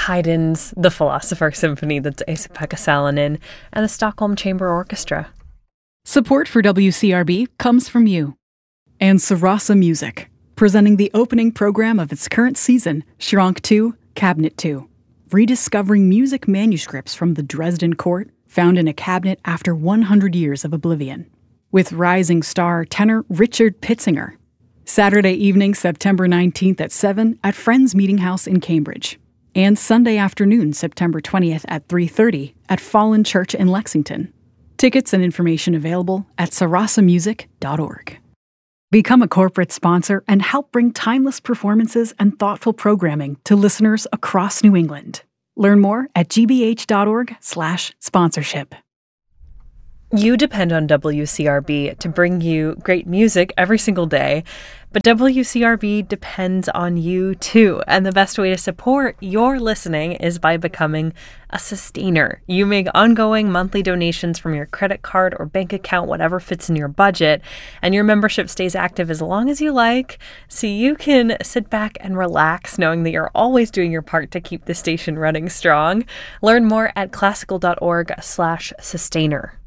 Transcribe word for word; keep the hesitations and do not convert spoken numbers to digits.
Haydn's The Philosopher Symphony, that's Esa-Pekka Salonen, and the Stockholm Chamber Orchestra. Support for W C R B comes from you. And Sarasa Music, presenting the opening program of its current season, Schrank two, Cabinet two, rediscovering music manuscripts from the Dresden court found in a cabinet after one hundred years of oblivion, with rising star tenor Richard Pitzinger. Saturday evening, September nineteenth at seven at Friends Meeting House in Cambridge, and Sunday afternoon, September twentieth at three thirty at Fallen Church in Lexington. Tickets and information available at sarasa music dot org. Become a corporate sponsor and help bring timeless performances and thoughtful programming to listeners across New England. Learn more at g b h dot org slash sponsorship. You depend on W C R B to bring you great music every single day, but W C R B depends on you too. And the best way to support your listening is by becoming a sustainer. You make ongoing monthly donations from your credit card or bank account, whatever fits in your budget, and your membership stays active as long as you like, so you can sit back and relax knowing that you're always doing your part to keep the station running strong. Learn more at classical dot org slash sustainer.